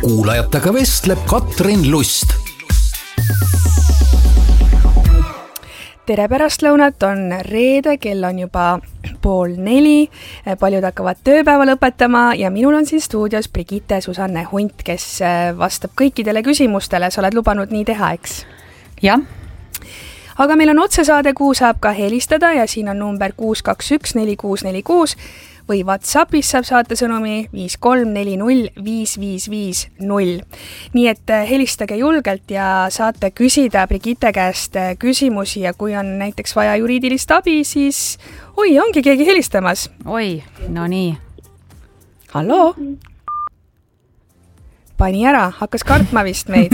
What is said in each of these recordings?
kuulajatega vestleb Katrin Lust. Tere pärastlõunat, on reede, kell on juba 3:30, paljud hakkavad tööpäeva lõpetama ja minul on siin stuudios Brigitte Susanne Hunt, kes vastab kõikidele küsimustele. Sa oled lubanud nii teha, eks? Jah. Aga meil on otsesaade, kuhu saab ka helistada ja siin on number 621 4646 või WhatsAppis saab saata sõnumi 5340 5550. Nii et helistage julgelt ja saate küsida Brigitte käest küsimusi ja kui on näiteks vaja juriidilist abi, siis ongi keegi helistamas. No nii. Hallo? Pani ära, hakkas kartma vist meid.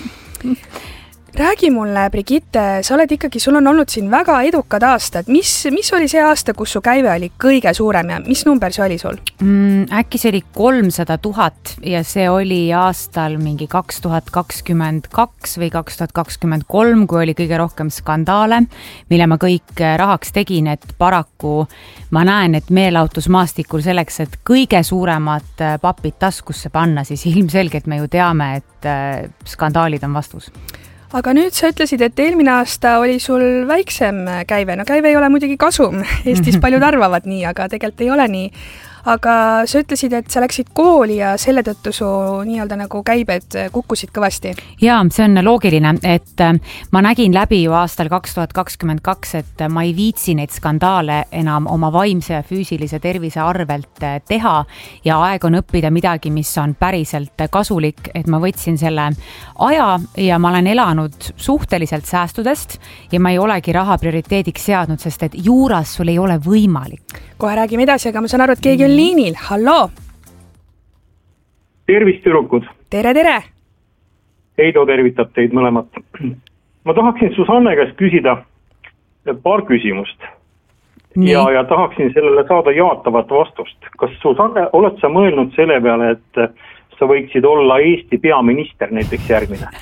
Räägi mulle, Brigitte, sa oled ikkagi, sul on olnud siin väga edukad aastad. Mis oli see aasta, kus su käive oli kõige suurem ja mis number see oli sul? Äkki see oli 300 000 ja see oli aastal mingi 2022 või 2023, kui oli kõige rohkem skandaale, mille ma kõik rahaks tegin, et paraku ma näen, et meelelahutusmaastikul selleks, et kõige suuremad papid taskusse panna, siis ilmselgelt me ju teame, et skandaalid on vastus. Aga nüüd sa ütlesid, et eelmine aasta oli sul väiksem käive. No käive ei ole muidugi kasum. Eestis paljud arvavad nii, aga tegelikult ei ole nii. Aga sa ütlesid, et sa läksid kooli ja selle tõttu su nii-öelda nagu käibed kukkusid kõvasti. Jaa, see on loogiline, et ma nägin läbi ju aastal 2022, et ma ei viitsi neid skandaale enam oma vaimse ja füüsilise tervise arvelt teha ja aeg on õppida midagi, mis on päriselt kasulik, et ma võtsin selle aja ja ma olen elanud suhteliselt säästudest ja ma ei olegi raha prioriteediks seadnud, sest et juuras sul ei ole võimalik. Kohe räägime edasi, aga ma saan aru, et keegi on liinil. Halloo! Tervist, tüdrukud! Tere! Heido tervitab teid mõlemat. Ma tahaksin Susanne käest küsida paar küsimust. Ja tahaksin sellele saada jaatavat vastust. Kas Susanne, oled sa mõelnud selle peale, et sa võiksid olla Eesti peaminister näiteks järgmine?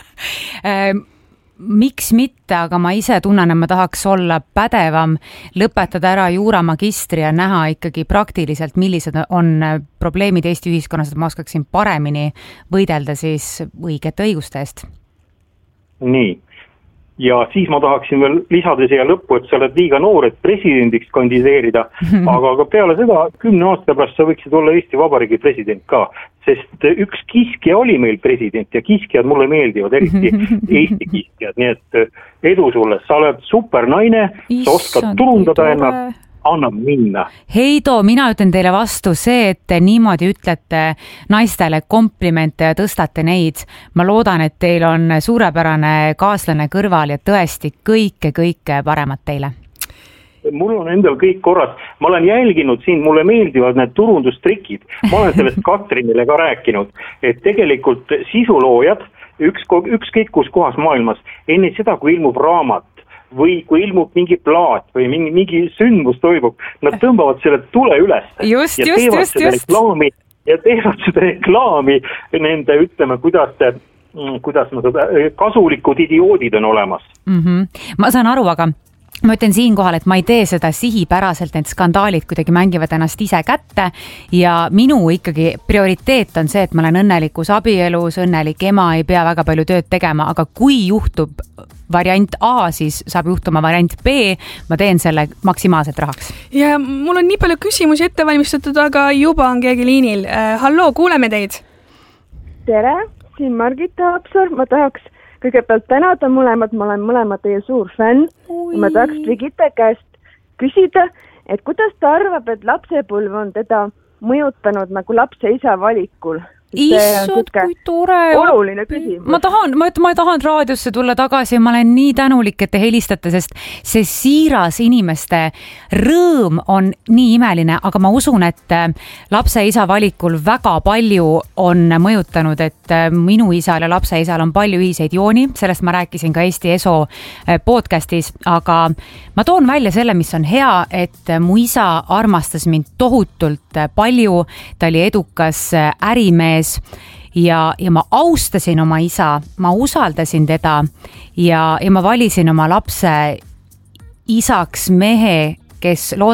Miks mitte, aga ma ise tunnen, et ma tahaks olla pädevam, lõpetada ära juuramagistri ja näha ikkagi praktiliselt, millised on probleemid Eesti ühiskonnas, et ma oskaksin paremini võidelda siis õigete õiguste eest. Nii. Ja siis ma tahaksin veel lisada siia lõppu, et sa oled liiga noor, et presidendiks kandideerida, aga peale seda 10 aasta pärast sa võiksid olla Eesti Vabariigi president ka, sest üks kiskja oli meil president ja kiskjad mulle meeldivad, eriti Eesti kiskjad, nii et edu sulle, sa oled super naine, sa oskad turundada ennast, annab minna. Heido, mina ütlen teile vastu see, et te niimoodi ütlete naistele komplimente ja tõstate neid. Ma loodan, et teil on suurepärane kaaslane kõrval ja tõesti kõike paremat teile. Mul on endal kõik korras. Ma olen jälginud siin, mulle meeldivad need turundustrikid. Ma olen sellest Katrinile ka rääkinud, et tegelikult sisuloojad ükskõik kus kohas maailmas, enne seda, kui ilmub raamat, või kui ilmub mingi plaat või mingi sündmus toimub, nad tõmbavad selle tule üles just. Ja teevad seda reklaami nende, ütleme, kuidas nad kasulikud idioodid on olemas. Ma saan aru, aga ma ütlen siinkohal, et ma ei tee seda sihipäraselt, need skandaalid kuidagi mängivad ennast ise kätte ja minu ikkagi prioriteet on see, et ma olen õnnelikus abielus, õnnelik ema, ei pea väga palju tööd tegema, aga kui juhtub variant A, siis saab juhtuma variant B, ma teen selle maksimaalselt rahaks. Ja mul on nii palju küsimusi ette valmistatud, aga juba on keegi liinil. Halloo, kuuleme teid. Tere, siin Margita Haapsaar, ma tahaks kõigepealt tänada mõlemad, ma olen mõlemad teie suur fänn. Ma tahaks Brigitte käest küsida, et kuidas ta arvab, et lapsepõlv on teda mõjutanud nagu lapse isa valikul? Issod, kui tore. Oluline küsimus. Ma tahan raadiosse tulla tagasi ja ma olen nii tänulik, et te helistate, sest see siiras inimeste rõõm on nii imeline, aga ma usun, et lapse isa valikul väga palju on mõjutanud, et minu isal ja lapse isal on palju ühiseid jooni, sellest ma rääkisin ka Eesti ESO podcastis, aga ma toon välja selle, mis on hea, et mu isa armastas mind tohutult palju, ta oli edukas ärimees, ja ma austasin oma isa, ma usaldasin teda ja ma valisin oma lapse isaks mehe, kes